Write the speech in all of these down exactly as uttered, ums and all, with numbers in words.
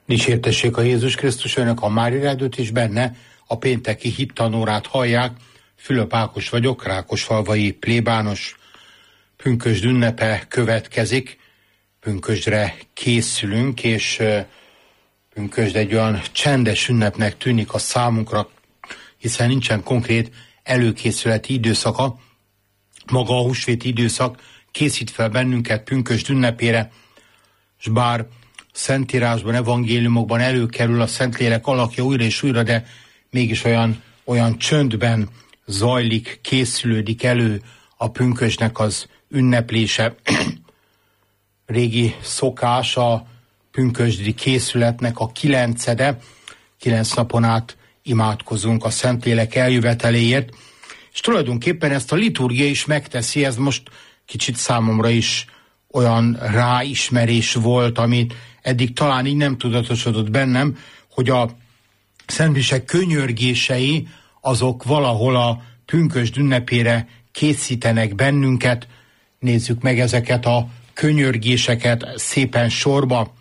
Dicsértessék a Jézus Krisztus, önök a Mária Rádiót, és benne a pénteki hittanórát hallják. Fülöp Ákos vagyok, rákosfalvai plébános. Pünkösd ünnepe következik, pünkösdre készülünk, és pünkösd egy olyan csendes ünnepnek tűnik a számunkra, hiszen nincsen konkrét előkészületi időszaka. Maga a húsvéti időszak készít fel bennünket pünkösd ünnepére, és bár Szentírásban, evangéliumokban előkerül a Szentlélek alakja újra és újra, de mégis olyan, olyan csöndben zajlik, készülődik elő a pünkösdnek az ünneplése. Régi szokás a pünkösdi készületnek a kilencede, kilenc napon át imádkozunk a Szentlélek eljöveteléért, és tulajdonképpen ezt a liturgia is megteszi. Ez most kicsit számomra is olyan ráismerés volt, amit eddig talán így nem tudatosodott bennem, hogy a szentmisek könyörgései azok valahol a pünkösd ünnepére készítenek bennünket. Nézzük meg ezeket a könyörgéseket szépen sorba.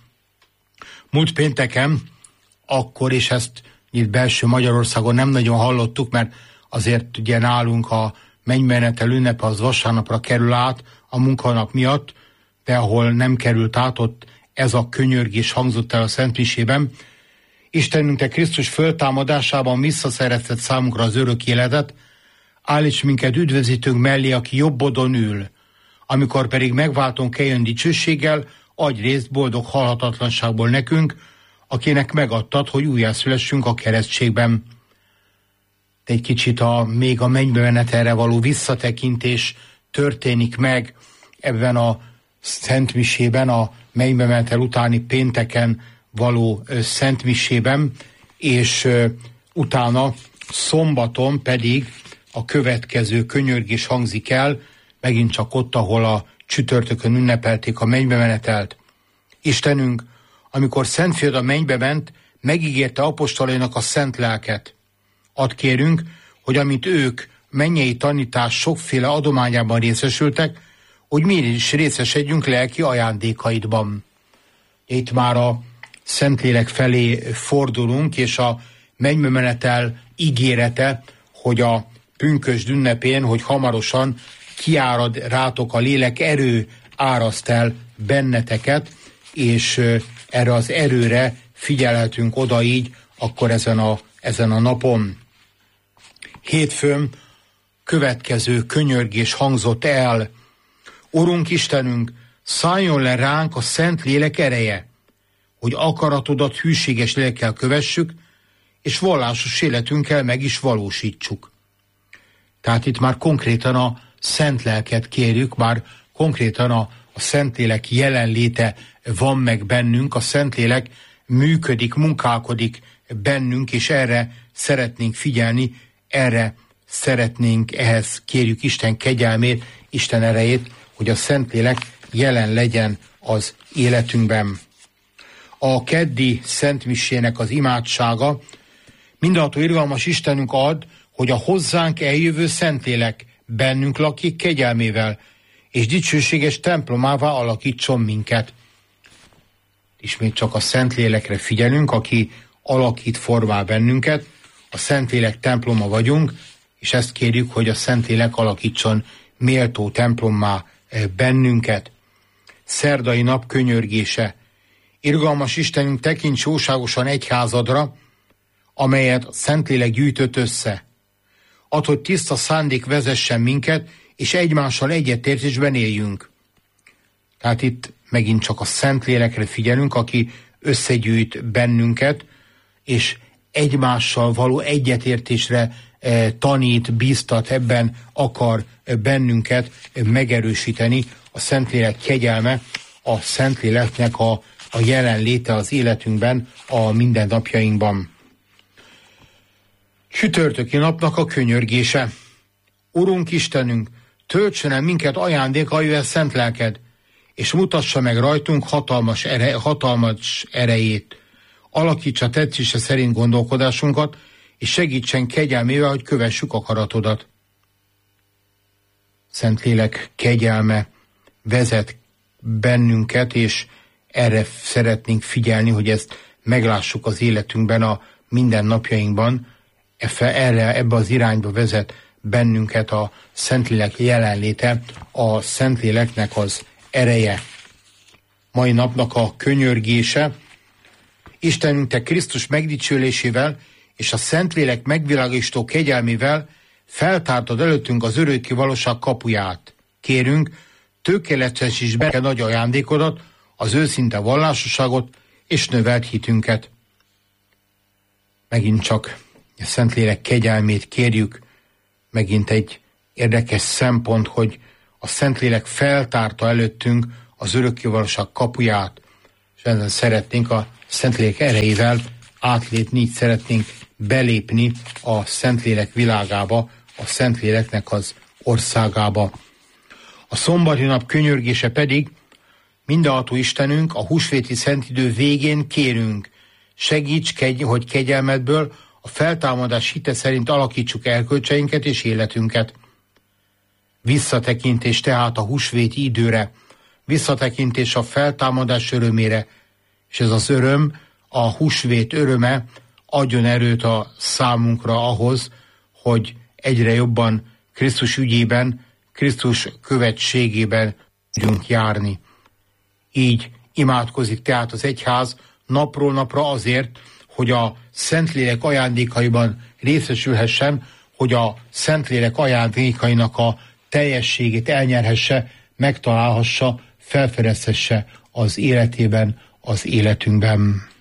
Múlt pénteken, akkor, és ezt itt belső Magyarországon nem nagyon hallottuk, mert azért ugye nálunk a mennymenetel ünnepe az vasárnapra kerül át a munkanap miatt, de ahol nem került át, ott ez a könyörgés hangzott el a szentmisében. Istenünk, te Krisztus föltámadásában visszaszerezted számunkra az örök életet, állíts minket üdvözítőnk mellé, aki jobbodon ül. Amikor pedig megváltunk eljön dicsőséggel, adj részt boldog halhatatlanságból nekünk, akinek megadtad, hogy újjászülessünk a keresztségben. De egy kicsit a, még a mennybe menetelre való visszatekintés történik meg ebben a szentmisében, a mennybe menetel utáni pénteken való szentmisében, és uh, utána szombaton pedig a következő könyörgés hangzik el, megint csak ott, ahol a csütörtökön ünnepelték a mennybe menetelt. Istenünk, amikor Szentfiad a mennybe ment, megígérte apostolainak a szent lelket. Add kérünk, hogy amint ők mennyei tanítás sokféle adományában részesültek, hogy mi is részesedjünk lelki ajándékaidban. Itt már a Szentlélek felé fordulunk, és a mennybe menetel ígérete, hogy a pünkösd ünnepén, hogy hamarosan kiárad rátok a lélek, erő áraszt el benneteket, és erre az erőre figyelhetünk oda így, akkor ezen a, ezen a napon. Hétfőn következő könyörgés hangzott el. Urunk Istenünk, szálljon le ránk a szent lélek ereje, hogy akaratodat hűséges lélekkel kövessük, és vallásos életünkkel meg is valósítsuk. Tehát itt már konkrétan a szent lelket kérjük, már konkrétan a, a Szentlélek jelenléte van meg bennünk, a Szentlélek működik, munkálkodik bennünk, és erre szeretnénk figyelni, erre szeretnénk, ehhez kérjük Isten kegyelmét, Isten erejét, hogy a Szentlélek jelen legyen az életünkben. A keddi szentmisének az imádsága: mindenható irgalmas Istenünk, ad, hogy a hozzánk eljövő Szentlélek bennünk lakik kegyelmével, és dicsőséges templomává alakítson minket. Ismét csak a Szentlélekre figyelünk, aki alakít, formál bennünket. A Szentlélek temploma vagyunk, és ezt kérjük, hogy a Szentlélek alakítson méltó templommá bennünket. Szerdai nap könyörgése: irgalmas Istenünk, tekints jóságosan egyházadra, amelyet a Szentlélek gyűjtött össze. Add, hogy tiszta szándék vezessen minket, és egymással egyetértésben éljünk. Tehát itt megint csak a Szentlélekre figyelünk, aki összegyűjt bennünket, és egymással való egyetértésre eh, tanít, bíztat, ebben akar eh, bennünket eh, megerősíteni. A Szentlélek kegyelme, a Szentléleknek a, a jelenléte az életünkben, a mindennapjainkban. Csütörtöki napnak a könyörgése: Urunk Istenünk, töltsön el minket ajándékaival szent lelked, és mutassa meg rajtunk hatalmas, ere, hatalmas erejét. Alakítsa tetszése szerint gondolkodásunkat, és segítsen kegyelmével, hogy kövessük akaratodat. Szentlélek kegyelme vezet bennünket, és erre szeretnénk figyelni, hogy ezt meglássuk az életünkben, a mindennapjainkban. Erre, ebbe az irányba vezet bennünket a Szentlélek jelenléte, a Szentléleknek az ereje. Mai napnak a könyörgése: Istenünk, te Krisztus megdicsőlésével és a Szentlélek megvilágító kegyelmével feltártad előttünk az örökké valóság kapuját. Kérünk, tökéletesítsd be nagy ajándékodat, az őszinte vallásosságot és növelt hitünket. Megint csak a Szentlélek kegyelmét kérjük. Megint egy érdekes szempont, hogy a Szentlélek feltárta előttünk az örökké valóság kapuját, és ezen szeretnénk a Szentlélek erejével átlépni, így szeretnénk belépni a Szentlélek világába, a Szentléleknek az országába. A szombati nap könyörgése pedig: Mindenható Istenünk, a húsvéti szentidő végén kérünk, segíts, hogy kegyelmedből a feltámadás hite szerint alakítsuk erkölcseinket és életünket. Visszatekintés tehát a húsvéti időre, visszatekintés a feltámadás örömére, és ez az öröm, a húsvét öröme adjon erőt a számunkra ahhoz, hogy egyre jobban Krisztus ügyében, Krisztus követségében tudjunk járni. Így imádkozik tehát az egyház napról napra azért, hogy a Szentlélek ajándékaiban részesülhessen, hogy a Szentlélek ajándékainak a teljességét elnyerhesse, megtalálhassa, felfedezhesse az életében, az életünkben.